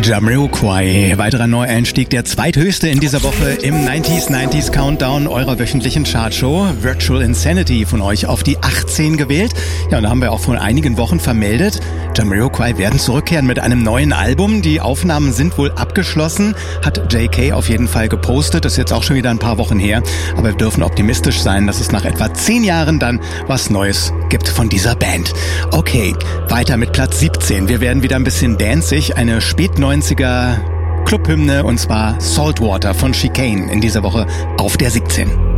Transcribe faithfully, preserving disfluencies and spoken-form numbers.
Jamiroquai, weiterer Neueinstieg, der zweithöchste in dieser Woche im neunziger neunziger Countdown eurer wöchentlichen Chartshow. Virtual Insanity von euch auf die achtzehn gewählt. Ja, und da haben wir auch vor einigen Wochen vermeldet, Jamiroquai werden zurückkehren mit einem neuen Album. Die Aufnahmen sind wohl abgeschlossen, hat J K auf jeden Fall gepostet. Das ist jetzt auch schon wieder ein paar Wochen her. Aber wir dürfen optimistisch sein, dass es nach etwa zehn Jahren dann was Neues gibt von dieser Band. Okay, weiter mit Platz siebzehn. Wir werden wieder ein bisschen danzig. Eine Spät-neunziger Clubhymne, und zwar Saltwater von Chicane in dieser Woche auf der siebzehn.